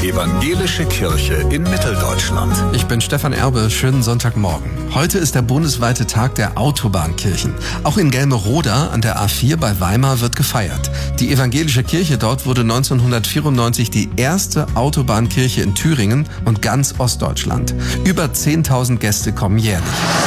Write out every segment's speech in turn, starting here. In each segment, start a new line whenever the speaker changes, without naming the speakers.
Evangelische Kirche in Mitteldeutschland.
Ich bin Stefan Erbe, schönen Sonntagmorgen. Heute ist der bundesweite Tag der Autobahnkirchen. Auch in Gelmeroda an der A4 bei Weimar wird gefeiert. Die evangelische Kirche dort wurde 1994 die erste Autobahnkirche in Thüringen und ganz Ostdeutschland. Über 10.000 Gäste kommen jährlich.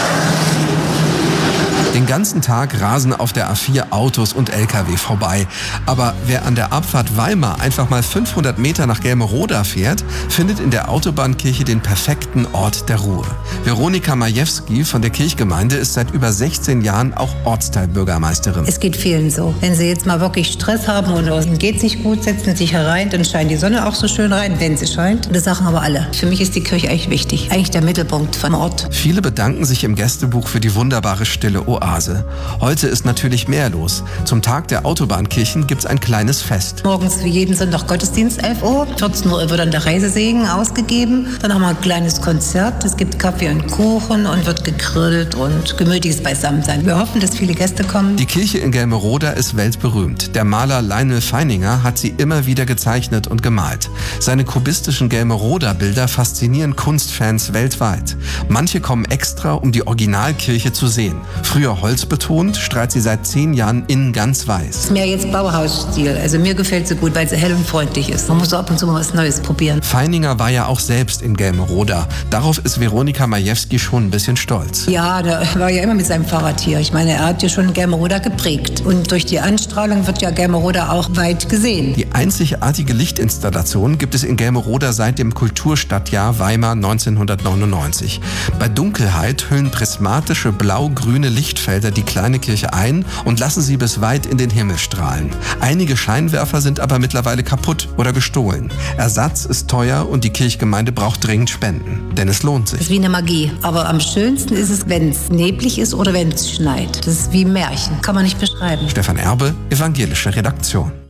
Den ganzen Tag rasen auf der A4 Autos und LKW vorbei. Aber wer an der Abfahrt Weimar einfach mal 500 Meter nach Gelmeroda fährt, findet in der Autobahnkirche den perfekten Ort der Ruhe. Veronika Majewski von der Kirchgemeinde ist seit über 16 Jahren auch Ortsteilbürgermeisterin.
Es geht vielen so. Wenn sie jetzt mal wirklich Stress haben oder ihnen geht's nicht gut, setzen sich herein, dann scheint die Sonne auch so schön rein, wenn sie scheint. Das sagen aber alle. Für mich ist die Kirche eigentlich wichtig. Eigentlich der Mittelpunkt vom Ort.
Viele bedanken sich im Gästebuch für die wunderbare stille Oase. Heute ist natürlich mehr los. Zum Tag der Autobahnkirchen gibt's ein kleines Fest.
Morgens wie jeden Sonntag Gottesdienst, 11 Uhr. 14 Uhr wird dann der Reisesegen ausgegeben. Dann haben wir ein kleines Konzert. Es gibt Kaffee und Kuchen und wird gegrillt und gemütliches Beisammensein. Wir hoffen, dass viele Gäste kommen.
Die Kirche in Gelmeroda ist weltberühmt. Der Maler Lionel Feininger hat sie immer wieder gezeichnet und gemalt. Seine kubistischen Gelmeroda-Bilder faszinieren Kunstfans weltweit. Manche kommen extra, um die Originalkirche zu sehen. Früher holzbetont, strahlt sie seit 10 Jahren innen ganz weiß.
Das ist mehr jetzt Bauhausstil. Also mir gefällt sie gut, weil sie hell und freundlich ist. Man muss ab und zu mal was Neues probieren.
Feininger war ja auch selbst in Gelmeroda. Darauf ist Veronika Majewski schon ein bisschen stolz.
Ja, der war ja immer mit seinem Fahrrad hier. Ich meine, er hat ja schon Gelmeroda geprägt. Und durch die Anstrahlung wird ja Gelmeroda auch weit gesehen.
Die einzigartige Lichtinstallation gibt es in Gelmeroda seit dem Kulturstadtjahr Weimar 1999. Bei Dunkelheit hüllen prismatische blau-grüne Lichtfelder die kleine Kirche ein und lassen sie bis weit in den Himmel strahlen. Einige Scheinwerfer sind aber mittlerweile kaputt oder gestohlen. Ersatz ist teuer und die Kirchgemeinde braucht dringend Spenden. Denn es lohnt sich.
Das ist wie eine Magie. Aber am schönsten ist es, wenn es neblig ist oder wenn es schneit. Das ist wie Märchen. Kann man nicht beschreiben.
Stefan Erbe, Evangelische Redaktion.